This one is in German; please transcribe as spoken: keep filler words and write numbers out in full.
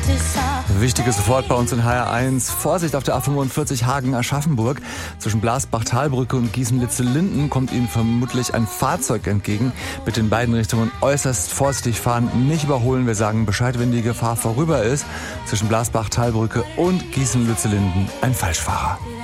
Wichtiges sofort bei uns in H R eins. Vorsicht auf der A fünfundvierzig Hagen-Aschaffenburg. Zwischen Blasbach-Talbrücke und Gießen-Litze-Linden kommt Ihnen vermutlich ein Fahrzeug entgegen. Bitte in beiden Richtungen äußerst vorsichtig fahren, nicht überholen. Wir sagen Bescheid, wenn die Gefahr vorüber ist. Zwischen Blasbach-Talbrücke und Gießen-Litze-Linden ein Falschfahrer.